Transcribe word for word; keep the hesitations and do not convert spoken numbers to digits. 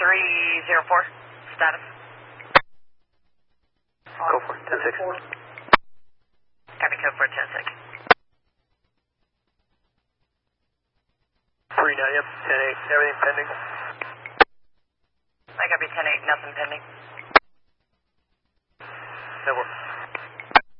three zero four, status. Go for it, ten six. Copy code for ten six. three nine, yep, ten eight, everything pending. I copy ten eight, nothing pending. That works.